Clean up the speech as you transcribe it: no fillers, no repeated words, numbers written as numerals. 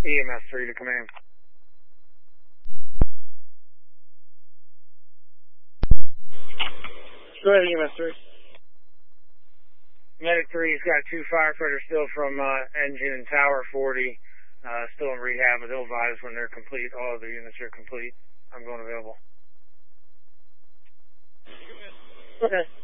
EMS 3 to command. Go ahead, EMS 3. Medic 3's got 2 firefighters still from engine and tower 40, still in rehab, but they'll advise when they're complete. All of the units are complete. I'm going available. Okay.